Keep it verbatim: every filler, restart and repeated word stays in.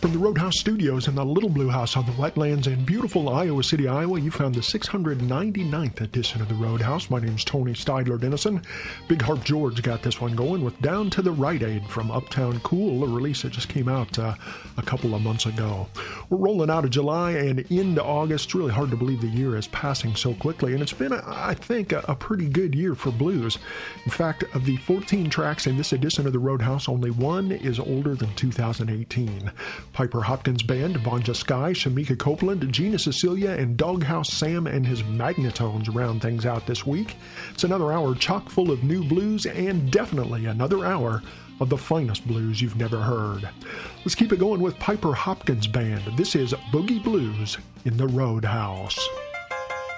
From the Roadhouse Studios in the Little Blue House on the wetlands in beautiful Iowa City, Iowa, you found the six hundred ninety-ninth edition of the Roadhouse. My name's Tony Stidler Dennison. Big Harp George got this one going with Down to the Rite Aid from Uptown Cool, a release that just came out uh, a couple of months ago. We're rolling out of July and into August. It's really hard to believe the year is passing so quickly, and it's been, I think, a, a pretty good year for blues. In fact, of the fourteen tracks in this edition of the Roadhouse, only one is older than two thousand eighteen. Piper Hopkins Band, Vanja Sky, Shamika Copeland, Gina Cecilia, and Doghouse Sam and his Magnetones round things out this week. It's another hour chock full of new blues and definitely another hour of the finest blues you've never heard. Let's keep it going with Piper Hopkins Band. This is Boogie Blues in the Roadhouse.